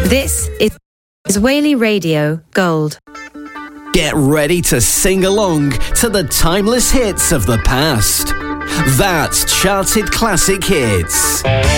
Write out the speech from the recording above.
This is Whaley Radio Gold. Get ready to sing along to the timeless hits of the past. That's Charted Classic Hits.